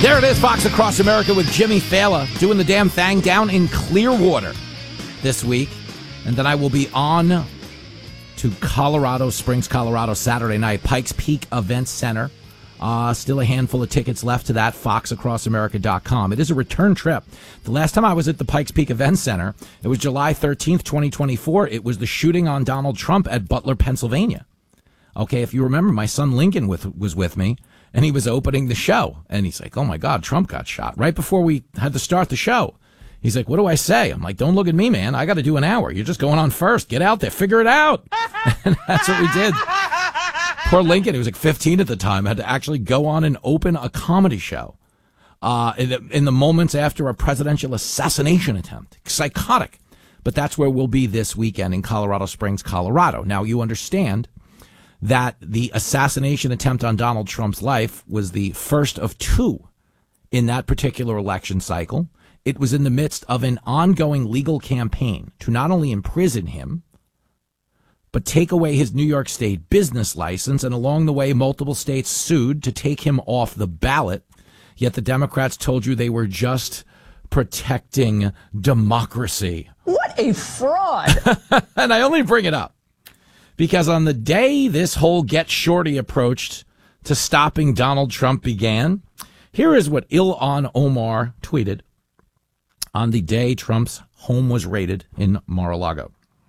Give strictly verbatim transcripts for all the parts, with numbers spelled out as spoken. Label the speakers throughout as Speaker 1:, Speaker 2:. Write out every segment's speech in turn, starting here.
Speaker 1: There it is, Fox Across America with Jimmy Fallon doing the damn thing down in Clearwater this week. And then I will be on to Colorado Springs, Colorado, Saturday night, Pikes Peak Event Center. Uh, still a handful of tickets left to that, fox across america dot com. It is a return trip. The last time I was at the Pikes Peak Event Center, it was July thirteenth, twenty twenty-four. It was the shooting on Donald Trump at Butler, Pennsylvania. Okay, if you remember, my son Lincoln with, was with me, and he was opening the show. And he's like, oh, my God, Trump got shot. Right before we had to start the show, he's like, what do I say? I'm like, don't look at me, man. I got to do an hour. You're just going on first. Get out there. Figure it out. And that's what we did. Poor Lincoln, he was like fifteen at the time, had to actually go on and open a comedy show uh, in, the, in the moments after a presidential assassination attempt. Psychotic. But that's where we'll be this weekend in Colorado Springs, Colorado. Now, you understand that the assassination attempt on Donald Trump's life was the first of two in that particular election cycle. It was in the midst of an ongoing legal campaign to not only imprison him, but take away his New York State business license. And along the way, multiple states sued to take him off the ballot. Yet the Democrats told you they were just protecting democracy.
Speaker 2: What a fraud.
Speaker 1: And I only bring it up because on the day this whole Get Shorty approach to stopping Donald Trump began, here is what Ilhan Omar tweeted on the day Trump's home was raided in Mar-a-Lago.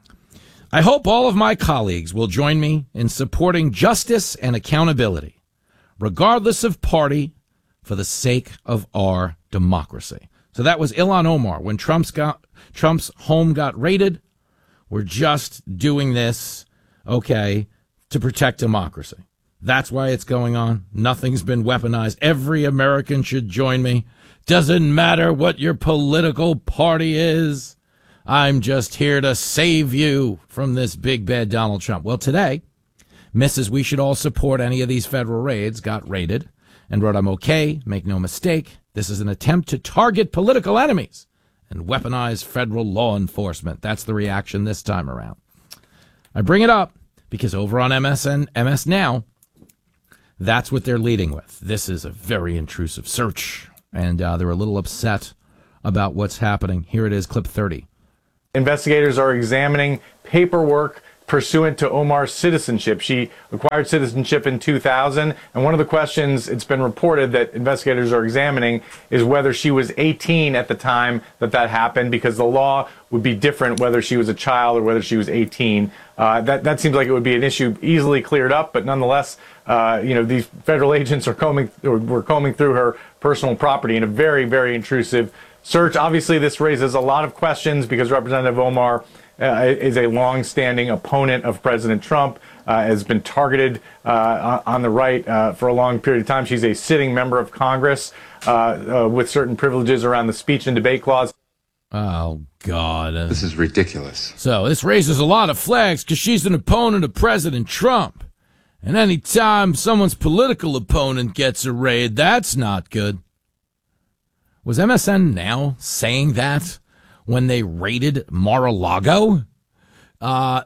Speaker 1: I hope all of my colleagues will join me in supporting justice and accountability, regardless of party, for the sake of our democracy. So that was Ilhan Omar. When Trump's got, Trump's home got raided, we're just doing this, okay, to protect democracy. That's why it's going on. Nothing's been weaponized. Every American should join me. Doesn't matter what your political party is. I'm just here to save you from this big bad Donald Trump. Well, today, Missus We should all support any of these federal raids got raided and wrote, I'm okay, make no mistake. This is an attempt to target political enemies and weaponize federal law enforcement. That's the reaction this time around. I bring it up because over on M S N, M S Now, that's what they're leading with. This is a very intrusive search, and uh, they're a little upset about what's happening. Here it is, clip thirty.
Speaker 3: Investigators are examining paperwork pursuant to Omar's citizenship. She acquired citizenship in two thousand, and one of the questions it's been reported that investigators are examining is whether she was eighteen at the time that that happened, because the law would be different whether she was a child or whether she was eighteen. Uh, that, that seems like it would be an issue easily cleared up, but nonetheless, uh, you know, these federal agents are combing, or were combing through her personal property in a very, very intrusive search. Obviously, this raises a lot of questions because Representative Omar uh, is a long-standing opponent of President Trump, uh, has been targeted uh, on the right uh, for a long period of time. She's a sitting member of Congress uh, uh, with certain privileges around the speech and debate clause.
Speaker 1: Oh, God.
Speaker 4: This is ridiculous.
Speaker 1: So this raises a lot of flags because she's an opponent of President Trump. And any time someone's political opponent gets a raid, that's not good. Was M S N Now saying that when they raided Mar-a-Lago? Uh,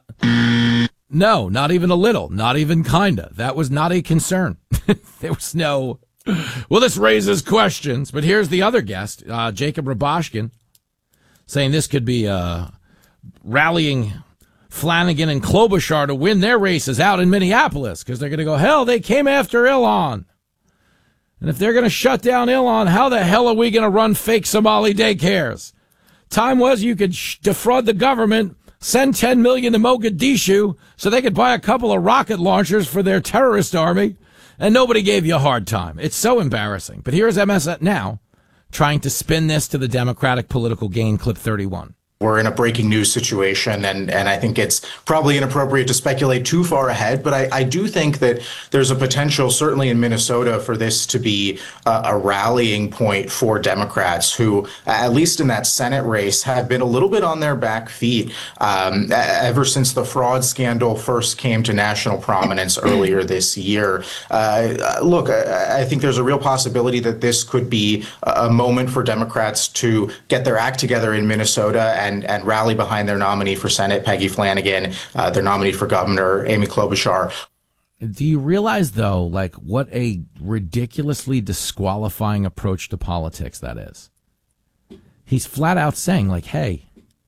Speaker 1: no, not even a little, not even kinda. That was not a concern. There was no, well, this raises questions. But here's the other guest, uh, Jacob Rabashkin, saying this could be uh, rallying Flanagan and Klobuchar to win their races out in Minneapolis because they're going to go, hell, they came after Ilhan. And if they're going to shut down Ilhan, how the hell are we going to run fake Somali daycares? Time was you could sh- defraud the government, send ten million dollars to Mogadishu so they could buy a couple of rocket launchers for their terrorist army, and nobody gave you a hard time. It's so embarrassing. But here's M S N Now trying to spin this to the Democratic political gain, clip thirty-one.
Speaker 5: We're in a breaking news situation, and, and I think it's probably inappropriate to speculate too far ahead, but I, I do think that there's a potential, certainly in Minnesota, for this to be a, a rallying point for Democrats who, at least in that Senate race, have been a little bit on their back feet um, ever since the fraud scandal first came to national prominence earlier this year. Uh, look, I, I think there's a real possibility that this could be a moment for Democrats to get their act together in Minnesota and And, and rally behind their nominee for Senate, Peggy Flanagan, uh, their nominee for governor, Amy Klobuchar.
Speaker 1: Do you realize, though, like what a ridiculously disqualifying approach to politics that is? He's flat out saying, like, hey,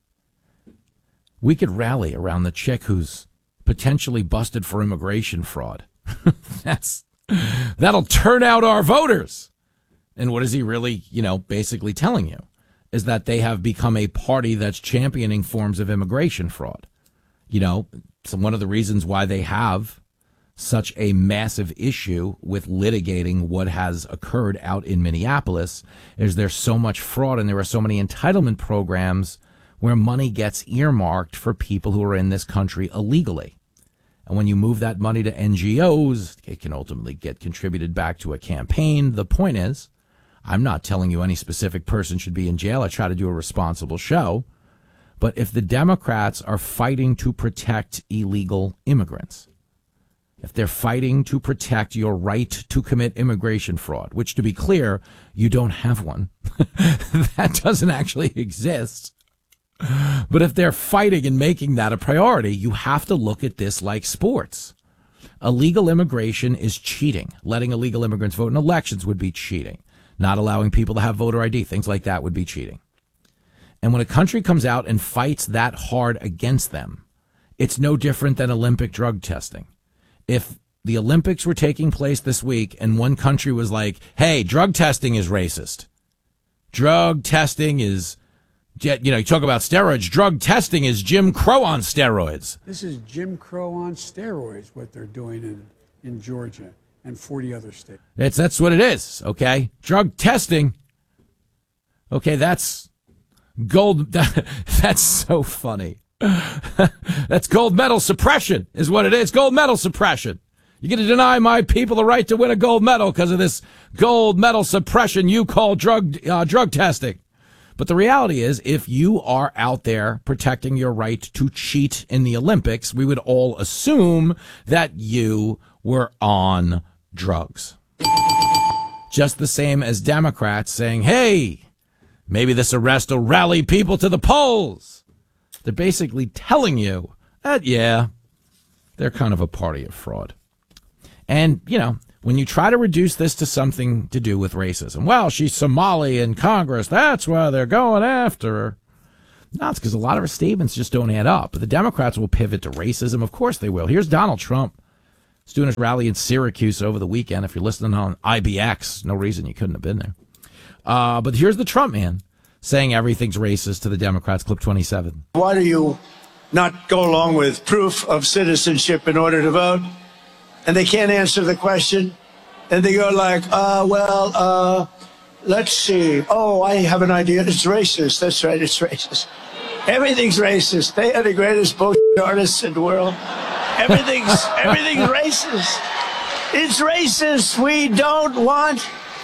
Speaker 1: we could rally around the chick who's potentially busted for immigration fraud. That's that'll turn out our voters. And what is he really, you know, basically telling you is that they have become a party that's championing forms of immigration fraud. You know, so one of the reasons why they have such a massive issue with litigating what has occurred out in Minneapolis is there's so much fraud and there are so many entitlement programs where money gets earmarked for people who are in this country illegally. And when you move that money to N G Os, it can ultimately get contributed back to a campaign. The point is, I'm not telling you any specific person should be in jail. I try to do a responsible show. But if the Democrats are fighting to protect illegal immigrants, if they're fighting to protect your right to commit immigration fraud, which, to be clear, you don't have one. That doesn't actually exist. But if they're fighting and making that a priority, you have to look at this like sports. Illegal immigration is cheating. Letting illegal immigrants vote in elections would be cheating. Not allowing people to have voter I D, things like that would be cheating. And when a country comes out and fights that hard against them, it's no different than Olympic drug testing. If the Olympics were taking place this week and one country was like, hey, drug testing is racist. Drug testing is, you know, you talk about steroids. Drug testing is Jim Crow on steroids.
Speaker 4: This is Jim Crow on steroids, what they're doing in, in Georgia and forty other states.
Speaker 1: It's, that's what it is, okay? Drug testing, okay, that's gold. That, that's so funny. That's gold medal suppression is what it is. Gold medal suppression. You're going to deny my people the right to win a gold medal because of this gold medal suppression you call drug uh, drug testing. But the reality is, if you are out there protecting your right to cheat in the Olympics, we would all assume that you were on drugs. Just the same as Democrats saying, hey, maybe this arrest will rally people to the polls. They're basically telling you that, yeah, they're kind of a party of fraud. And, you know, when you try to reduce this to something to do with racism, well, she's Somali in Congress, that's why they're going after her. No, it's because a lot of her statements just don't add up. But the Democrats will pivot to racism. Of course they will. Here's Donald Trump. He's doing his rally in Syracuse over the weekend. If you're listening on I B X, no reason you couldn't have been there. Uh, but here's the Trump man saying everything's racist to the Democrats. Clip twenty-seven.
Speaker 6: Why do you not go along with proof of citizenship in order to vote? And they can't answer the question. And they go like, uh, well, uh, let's see. Oh, I have an idea. It's racist. That's right. It's racist. Everything's racist. They are the greatest bullshit artists in the world. Everything's, everything's racist. It's racist. We don't want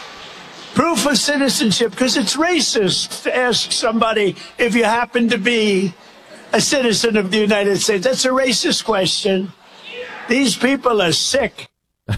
Speaker 6: proof of citizenship because it's racist to ask somebody if you happen to be a citizen of the United States. That's a racist question. These people are sick.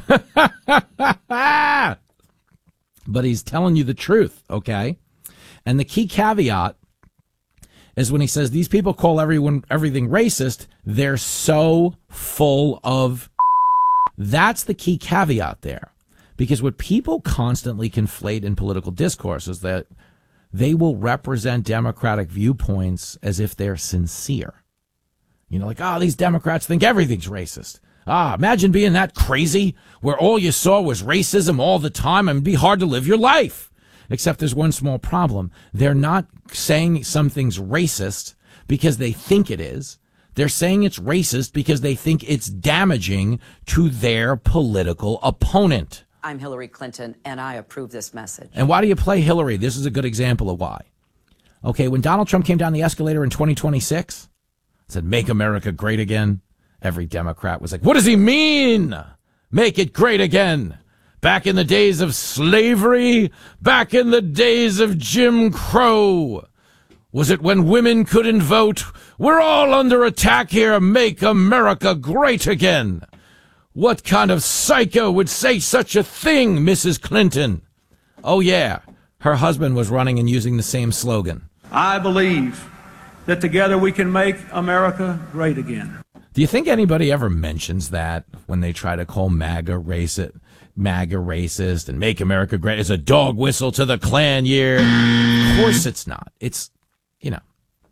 Speaker 1: But he's telling you the truth, okay? And the key caveat is when he says these people call everyone everything racist, they're so full of. That's the key caveat there. Because what people constantly conflate in political discourse is that they will represent Democratic viewpoints as if they're sincere. You know, like, oh, these Democrats think everything's racist. Ah, imagine being that crazy where all you saw was racism all the time and it'd be hard to live your life. Except there's one small problem. They're not saying something's racist because they think it is. They're saying it's racist because they think it's damaging to their political opponent.
Speaker 7: I'm Hillary Clinton, and I approve this message.
Speaker 1: And why do you play Hillary? This is a good example of why. Okay, when Donald Trump came down the escalator in twenty twenty-six, said, make America great again, every Democrat was like, what does he mean? Make it great again. Back in the days of slavery, back in the days of Jim Crow. Was it when women couldn't vote? We're all under attack here. Make America great again. What kind of psycho would say such a thing, Missus Clinton? Oh, yeah. Her husband was running and using the same slogan.
Speaker 8: I believe that together we can make America great again.
Speaker 1: Do you think anybody ever mentions that when they try to call MAGA racist, MAGA racist and make America great as a dog whistle to the Klan year? Of course it's not. It's, you know,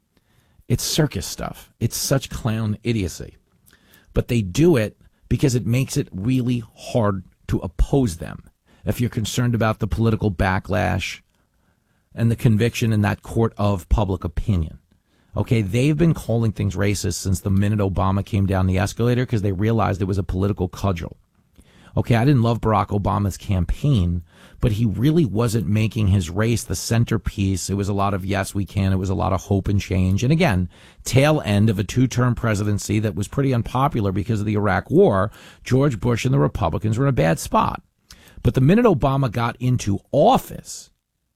Speaker 1: it's circus stuff. It's such clown idiocy. But they do it because it makes it really hard to oppose them. If you're concerned about the political backlash and the conviction in that court of public opinion. Okay, they've been calling things racist since the minute Obama came down the escalator because they realized it was a political cudgel. Okay, I didn't love Barack Obama's campaign, but he really wasn't making his race the centerpiece. It was a lot of yes, we can. It was a lot of hope and change. And again, tail end of a two-term presidency that was pretty unpopular because of the Iraq War. George Bush and the Republicans were in a bad spot. But the minute Obama got into office,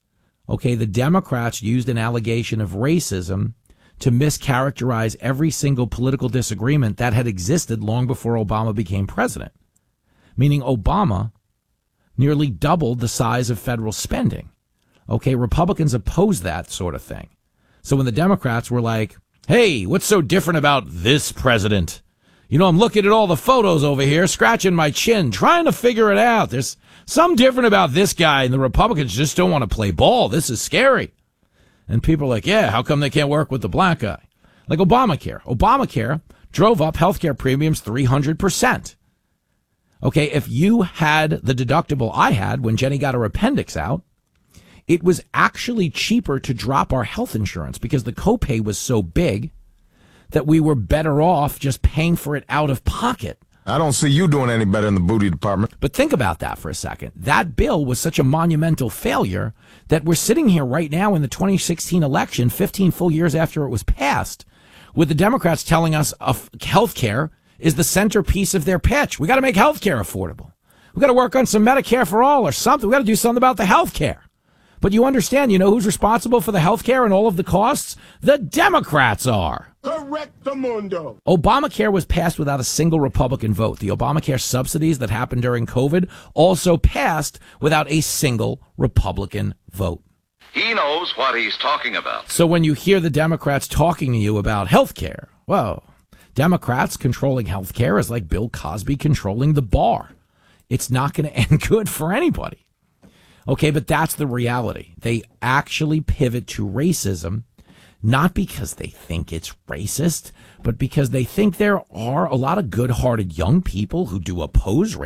Speaker 1: okay, the Democrats used an allegation of racism to mischaracterize every single political disagreement that had existed long before Obama became president. Meaning Obama nearly doubled the size of federal spending. Okay, Republicans opposed that sort of thing. So when the Democrats were like, hey, what's so different about this president? You know, I'm looking at all the photos over here, scratching my chin, trying to figure it out. There's something different about this guy, and the Republicans just don't want to play ball. This is scary. And people are like, yeah, how come they can't work with the black guy? Like Obamacare. Obamacare drove up healthcare premiums three hundred percent. Okay, if you had the deductible I had when Jenny got her appendix out, it was actually cheaper to drop our health insurance because the copay was so big that we were better off just paying for it out of pocket.
Speaker 8: I don't see you doing any better in the booty department.
Speaker 1: But think about that for a second. That bill was such a monumental failure that we're sitting here right now in the twenty sixteen election, fifteen full years after it was passed, with the Democrats telling us health care is the centerpiece of their pitch. We got to make health care affordable. We got to work on some Medicare for all or something. We got to do something about the health care. But you understand, you know who's responsible for the health care and all of the costs? The Democrats are.
Speaker 8: Correctamundo.
Speaker 1: Obamacare was passed without a single Republican vote. The Obamacare subsidies that happened during COVID also passed without a single Republican vote.
Speaker 9: He knows what he's talking about.
Speaker 1: So when you hear the Democrats talking to you about health care, well, Democrats controlling health care is like Bill Cosby controlling the bar. It's not going to end good for anybody. Okay, but that's the reality. They actually pivot to racism, not because they think it's racist, but because they think there are a lot of good-hearted young people who do oppose racism.